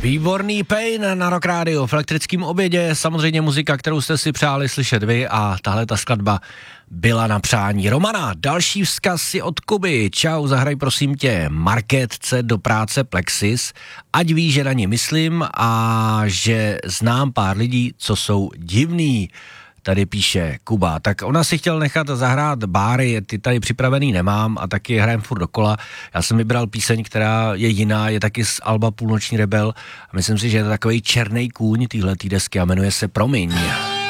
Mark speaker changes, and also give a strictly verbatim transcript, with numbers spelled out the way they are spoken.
Speaker 1: Výborný Pain na Rock Radio v elektrickém obědě, samozřejmě muzika, kterou jste si přáli slyšet vy a tahle ta skladba byla na přání Romana. Další vzkaz si od Kuby. Čau, zahraj prosím tě marketce do práce Plexis, ať ví, že na ně myslím a že znám pár lidí, co jsou divný. Tady píše Kuba. Tak ona si chtěl nechat zahrát Báry, ty tady připravený nemám a taky hrajem furt dokola. Já jsem vybral píseň, která je jiná, je taky z alba Půlnoční rebel a myslím si, že je to takovej černý kůň týhletý desky a jmenuje se Promiň.